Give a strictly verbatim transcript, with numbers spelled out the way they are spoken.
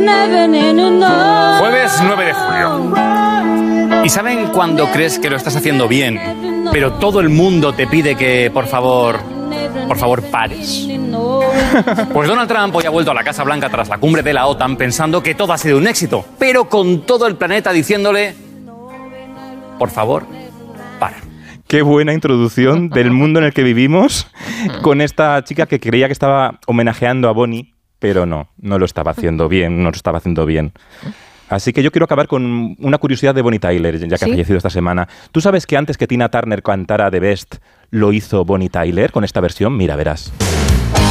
Jueves nueve de julio. ¿Y saben cuando crees que lo estás haciendo bien, pero todo el mundo te pide que, por favor, por favor, pares? Pues Donald Trump hoy ha vuelto a la Casa Blanca tras la cumbre de la OTAN pensando que todo ha sido un éxito, pero con todo el planeta diciéndole, por favor, para. Qué buena introducción del mundo en el que vivimos con esta chica que creía que estaba homenajeando a Bonnie, pero no, no lo estaba haciendo bien, no lo estaba haciendo bien. Así que yo quiero acabar con una curiosidad de Bonnie Tyler, ya que ¿Sí? ha fallecido esta semana. ¿Tú sabes que antes que Tina Turner cantara The Best, lo hizo Bonnie Tyler con esta versión? Mira, verás.